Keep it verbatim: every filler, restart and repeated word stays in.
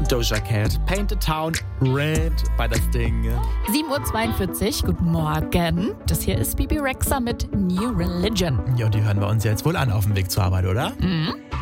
Doja Cat, Paint the Town Red bei das Ding. sieben Uhr zweiundvierzig, guten Morgen. Das hier ist Bebe Rexha mit New Religion. Ja, und die hören wir uns jetzt wohl an auf dem Weg zur Arbeit, oder? Mhm.